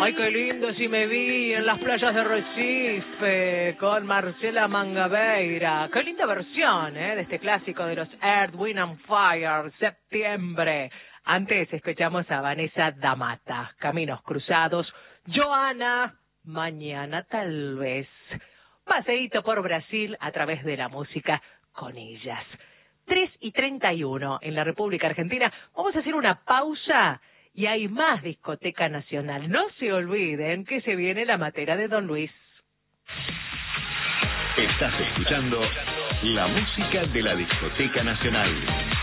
Ay, qué lindo si me vi en las playas de Recife con Marcela Mangabeira. Qué linda versión, de este clásico de los Earth, Wind and Fire, Septiembre. Antes escuchamos a Vanessa da Mata, Caminos Cruzados. Joana, Mañana tal vez. Paseíto por Brasil a través de la música con ellas. 3:31 en la República Argentina. Vamos a hacer una pausa y hay más Discoteca Nacional. No se olviden que se viene la matera de Don Luis. Estás escuchando la música de la Discoteca Nacional.